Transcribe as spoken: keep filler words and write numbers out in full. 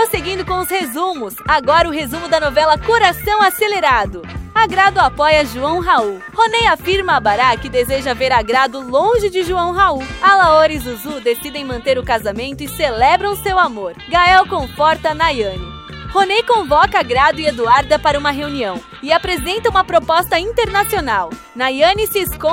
Prosseguindo com os resumos, agora o resumo da novela Coração Acelerado. Agrado apoia João Raul. Ronei afirma a Bará que deseja ver Agrado longe de João Raul. Alaor e Zuzu decidem manter o casamento e celebram seu amor. Gael conforta Nayane. Ronei convoca Agrado e Eduarda para uma reunião e apresenta uma proposta internacional. Nayane se esconde